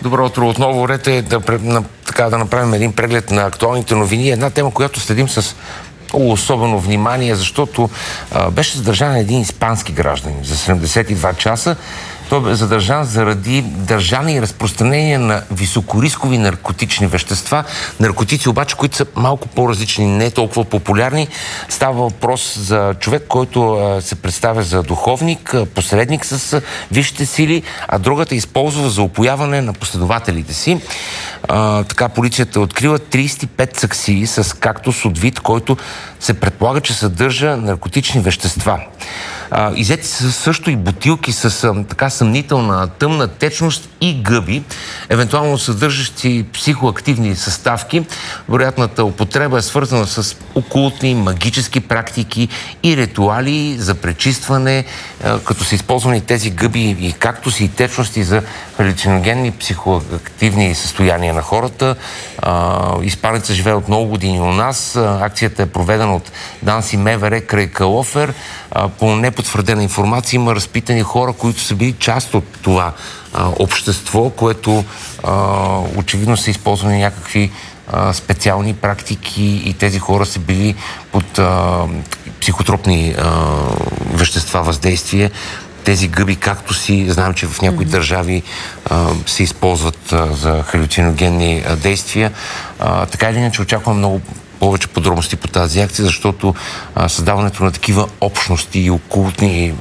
Добро утро отново. Ред е да направим един преглед на актуалните новини. Една тема, която следим с особено внимание, защото беше задържан един испански гражданин за 72 часа. Той е задържан заради държане и разпространение на високорискови наркотични вещества. Наркотици обаче, които са малко по-различни, не толкова популярни. Става въпрос за човек, който се представя за духовник, посредник с висшите сили, а другата използва за опояване на последователите си. Така полицията открива 35 саксии с кактус от вид, който се предполага, че съдържа наркотични вещества. Иззети са също и бутилки с така съмнителна тъмна течност и гъби, евентуално съдържащи психоактивни съставки. Вероятната употреба е свързана с окултни, магически практики и ритуали за пречистване, като са използвани тези гъби и кактуси и течности за халюциногенни психоактивни състояния на хората. Испанецът живее от много години у нас. Акцията е проведена от ДАНС и МВР край Калофер. По непотвърдена информация има разпитани хора, които са били част от това общество, което очевидно са използвани някакви специални практики и тези хора са били под психотропни вещества въздействие. Тези гъби, както си знаем, че в някои държави се използват за халюциногенни действия. Така или иначе очаквам много повече подробности по тази акция, защото създаването на такива общности и окултни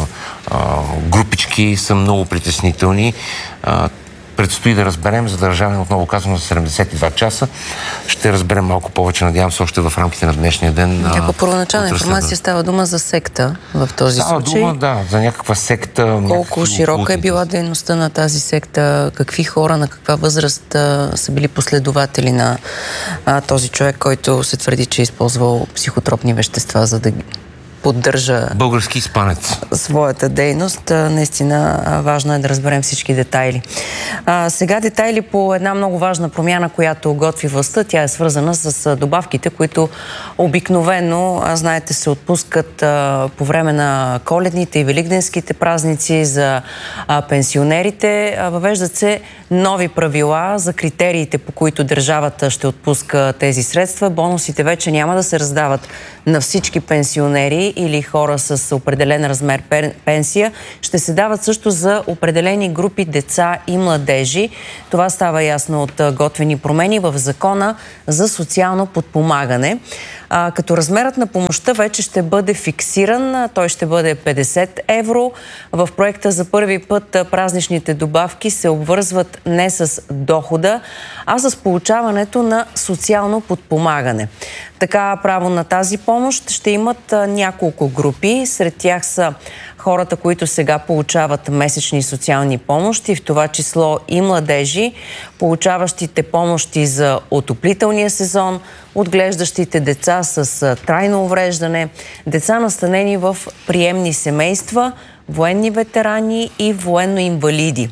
групички са много притеснителни. Предстои да разберем, задържане, отново казвам, за 72 часа. Ще разберем малко повече, надявам се, още в рамките на днешния ден. По първоначална информация става дума за секта в този случай. Става дума, да, за някаква секта. Колко широка е била дейността на тази секта? Какви хора, на каква възраст са били последователи на този човек, който се твърди, че е използвал психотропни вещества, за да поддържа български испанец своята дейност. Наистина важно е да разберем всички детайли. Сега детайли по една много важна промяна, която готви властта. Тя е свързана с добавките, които обикновено, знаете, се отпускат по време на коледните и великденските празници за пенсионерите. Въвеждат се нови правила за критериите, по които държавата ще отпуска тези средства. Бонусите вече няма да се раздават на всички пенсионери или хора с определен размер пенсия. Ще се дават също за определени групи деца и младежи. Това става ясно от готвени промени в Закона за социално подпомагане. Като размерът на помощта вече ще бъде фиксиран. Той ще бъде 50 евро. В проекта за първи път празничните добавки се обвързват не с дохода, а с получаването на социално подпомагане. Така право на тази помощ ще имат няколко групи. Сред тях са хората, които сега получават месечни социални помощи, в това число и младежи, получаващите помощи за отоплителния сезон, отглеждащите деца с трайно увреждане, деца настанени в приемни семейства, военни ветерани и военно-инвалиди.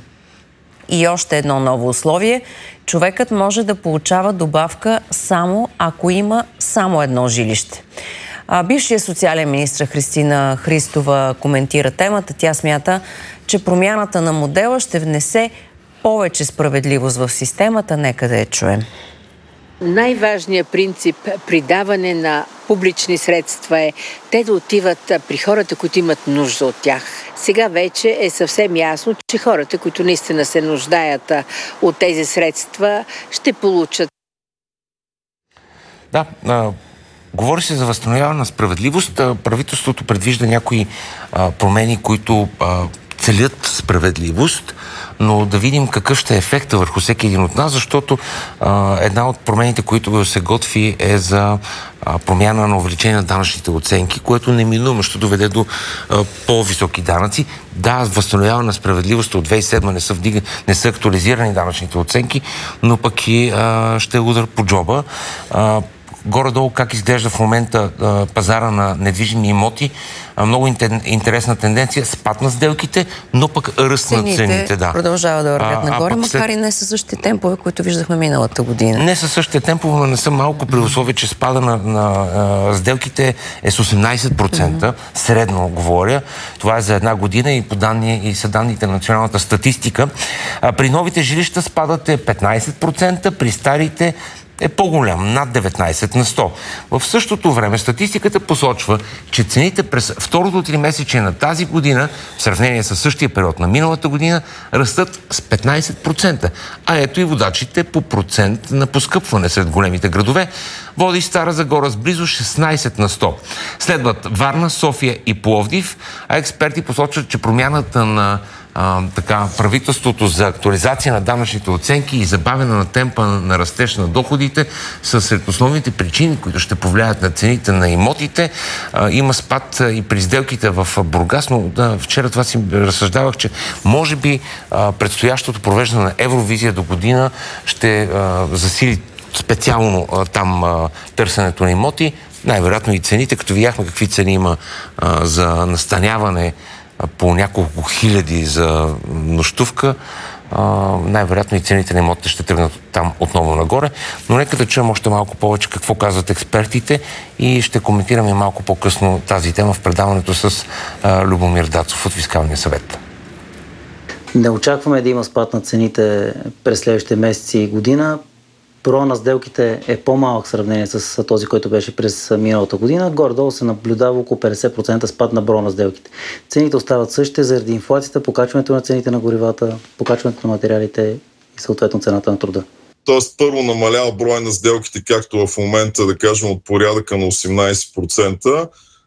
И още едно ново условие. Човекът може да получава добавка само ако има само едно жилище. Бившият социален министър Христина Христова коментира темата. Тя смята, че промяната на модела ще внесе повече справедливост в системата. Нека да я чуем. Най-важният принцип при даване на публични средства е те да отиват при хората, които имат нужда от тях. Сега вече е съвсем ясно, че хората, които наистина се нуждаят от тези средства, ще получат. Да, говори се за възстановяване на справедливост. Правителството предвижда някои промени, които целят справедливост, но да видим какъв ще е ефекта върху всеки един от нас, защото една от промените, които се готви, е за промяна на увеличение на данъчните оценки, което неминуемо ще доведе до по-високи данъци. Да, възстановяване на справедливост от 2007 не са актуализирани данъчните оценки, но пък и ще е удар по джоба. горе-долу как изглежда в момента пазара на недвижими имоти. Много интересна тенденция. Спад на сделките, но пък ръст на цените. Да. Продължава да вървят нагоре, макар и не със същите темпове, които виждахме миналата година. Не със същите темпове, но не са малко, при условие, че спада на сделките е с 18%, средно говоря. Това е за една година и по данни, и са данните на националната статистика. При новите жилища спадът е 15%, при старите е по-голям, над 19 на 100. В същото време статистиката посочва, че цените през второто тримесечие на тази година, в сравнение с същия период на миналата година, растат с 15%. А ето и водачите по процент на поскъпване сред големите градове. Води Стара Загора с близо 16 на 100. Следват Варна, София и Пловдив, а експерти посочват, че промяната на правителството за актуализация на данъчните оценки и забавяне на темпа на растеж на доходите са сред основните причини, които ще повлияят на цените на имотите. Има спад и при сделките в Бургас, но вчера това си разсъждавах, че може би предстоящото провеждане на Евровизия до година ще засили специално там търсенето на имоти. Най-вероятно и цените, като видяхме какви цени има за настаняване по няколко хиляди за нощувка, най-вероятно и цените на имотите ще тръгнат там отново нагоре. Но нека да чуем още малко повече какво казват експертите и ще коментираме малко по-късно тази тема в предаването с Любомир Дацов от Фискалния съвет. Не очакваме да има спад на цените през следващите месеци и година. Броя на сделките е по-малък в сравнение с този, който беше през миналата година. Горе-долу се наблюдава около 50% спад на броя на сделките. Цените остават същите заради инфлацията, покачването на цените на горивата, покачването на материалите и съответно цената на труда. Тоест първо намалява броя на сделките, както в момента, да кажем, от порядъка на 18%.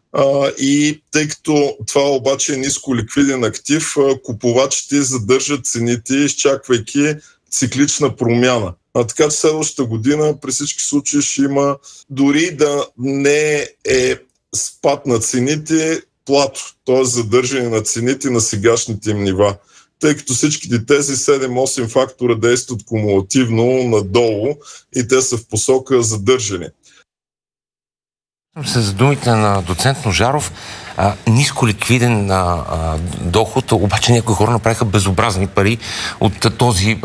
И тъй като това обаче е ниско ликвиден актив, купувачите задържат цените, изчаквайки циклична промяна. Така че следващата година при всички случаи ще има, дори да не е спад на цените, плато, т.е. задържане на цените на сегашните им нива. Тъй като всичките тези 7-8 фактора действат кумулативно надолу и те са в посока задържане. С думите на доцент Ножаров, ниско ликвиден доход, обаче някои хора направиха безобразни пари от този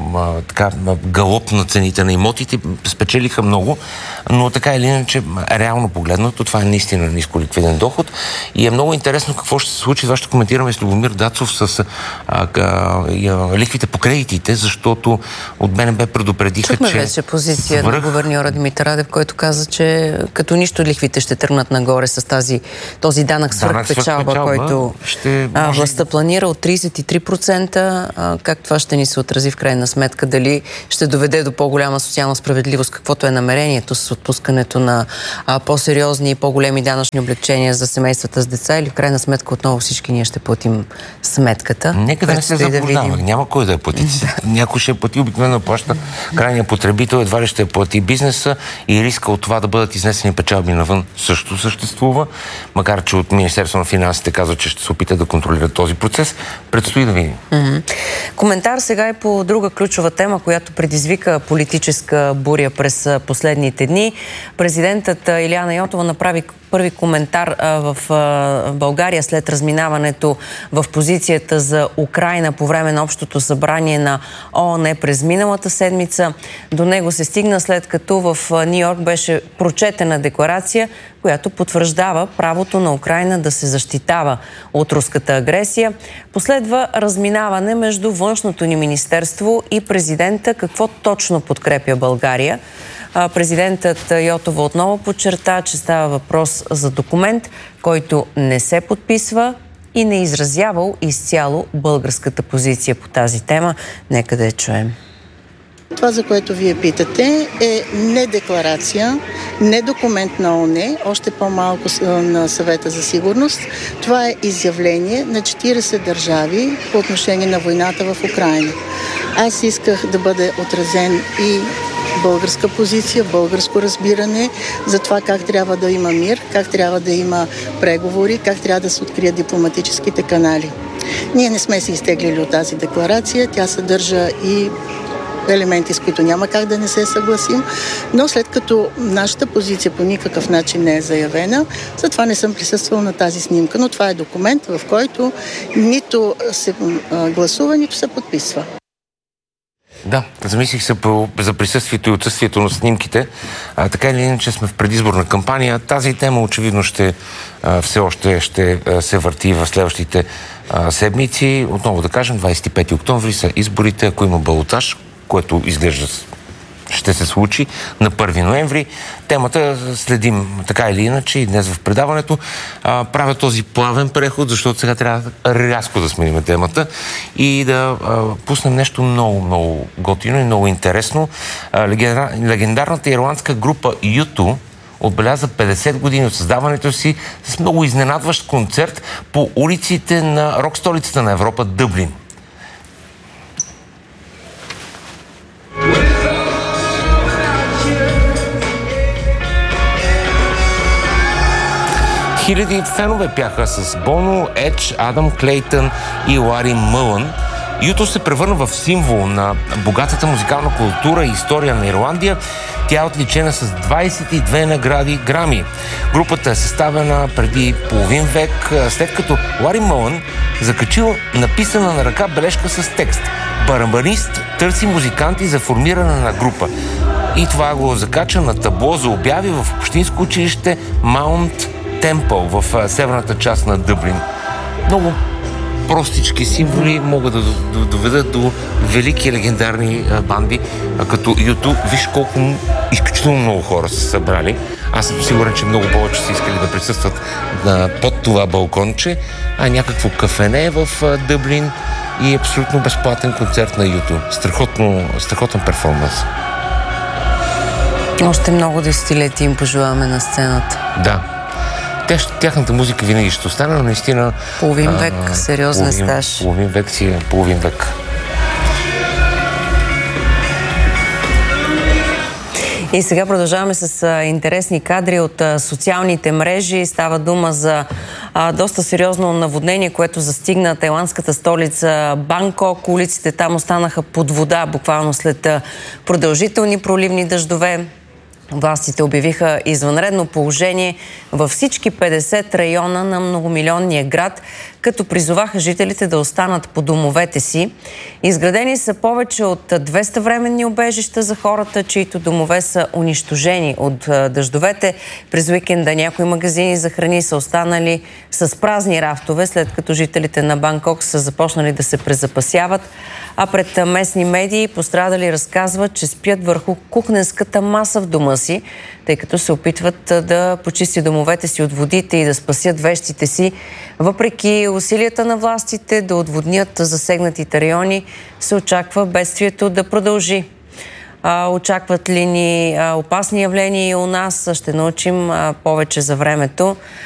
галоп на цените на имотите, спечелиха много, но така или иначе, реално погледнато, това е наистина ниско ликвиден доход и е много интересно какво ще се случи. Това ще коментираме с Любомир Дацов с лихвите по кредитите, защото от БНБ предупредиха, чухме вече позиция на гуверньора Димитър Радев, който каза, че като нищо лихвите ще тръгнат нагоре с този данък свръхпечалба, който властта планира от 33%. Как това ще ни се отрази в крайна сметка? Дали ще доведе до по-голяма социална справедливост, каквото е намерението с отпускането на по-сериозни и по-големи данъчни облегчения за семействата с деца, или в крайна сметка отново всички ние ще платим сметката? Нека да не се заблуждаваме. Няма кой да я плати. Някой ще я плати, обикновено плаща крайния потребител, едва ли ще я плати бизнеса и риска от това да бъдат изнесени печалби навън също съществува, макар че от Министерство на финансите казва, че ще се опита да контролира този процес. Предстои да видим. Коментар сега и по друга ключова тема, която предизвика политическа буря през последните дни. Президентът Илияна Йотова направи първи коментар в България след разминаването в позицията за Украйна по време на общото събрание на ООН през миналата седмица. До него се стигна след като в Ню-Йорк беше прочетена декларация, която потвърждава правото на Украйна да се защитава от руската агресия. Последва разминаване между външното ни министерство и президента. Какво точно подкрепя България? Президентът Йотова отново подчерта, че става въпрос за документ, който не се подписва и не изразявал изцяло българската позиция по тази тема. Нека да я чуем. Това, за което вие питате, е не декларация, не документ на ООН, още по-малко на Съвета за сигурност. Това е изявление на 40 държави по отношение на войната в Украйна. Аз исках да бъде отразен и българска позиция, българско разбиране за това как трябва да има мир, как трябва да има преговори, как трябва да се открият дипломатическите канали. Ние не сме се изтеглили от тази декларация. Тя съдържа и елементи, с които няма как да не се съгласим, но след като нашата позиция по никакъв начин не е заявена, затова не съм присъствала на тази снимка, но това е документ, в който нито се гласува, нито се подписва. Да, замислих се за присъствието и отсъствието на снимките. Така или иначе сме в предизборна кампания. Тази тема очевидно все още ще се върти в следващите седмици. Отново да кажем, 25 октомври са изборите, ако има балотаж, което изглежда ще се случи на 1 ноември. Темата следим така или иначе и днес в предаването. Правя този плавен преход, защото сега трябва рязко да сменим темата и да пуснем нещо много, много готино и много интересно. Легендарната ирландска група U2 отбеляза 50 години от създаването си с много изненадващ концерт по улиците на рок-столицата на Европа, Дъблин. Хиляди фенове пяха с Боно, Едж, Адам Клейтън и Лари Мълън. U2 се превърна в символ на богатата музикална култура и история на Ирландия. Тя е отличена с 22 награди Грами. Групата е съставена преди половин век, след като Лари Мълън закачил написана на ръка бележка с текст. Барабанист търси музиканти за формиране на група. И това го закача на табло за обяви в общинско училище Маунт Темпъл в северната част на Дъблин. Много простички символи могат да доведат до велики легендарни банди, като U2. Виж колко изключително много хора са събрали. Аз съм сигурен, че много повече са искали да присъстват под това балконче, а някакво кафене в Дъблин и абсолютно безплатен концерт на U2. Страхотен перформанс. Още много десетилетия им пожелаваме на сцената. Да. Тяхната музика винаги ще остане, но наистина... Половин век, сериозен стаж. Половин век си е половин век. И сега продължаваме с интересни кадри от социалните мрежи. Става дума за доста сериозно наводнение, което застигна тайландската столица Банкок. Улиците там останаха под вода, буквално след продължителни проливни дъждове. Властите обявиха извънредно положение във всички 50 района на многомилионния град, като призоваха жителите да останат по домовете си. Изградени са повече от 200 временни убежища за хората, чието домове са унищожени от дъждовете. През уикенда някои магазини за храни са останали с празни рафтове, след като жителите на Банкок са започнали да се презапасяват. А пред местни медии пострадали разказват, че спят върху кухненската маса в дома си, тъй като се опитват да почистят домовете си от водите и да спасят вещите си. Въпреки усилията на властите да отводнят засегнатите райони, се очаква бедствието да продължи. Очакват ли ни опасни явления и у нас? Ще научим повече за времето.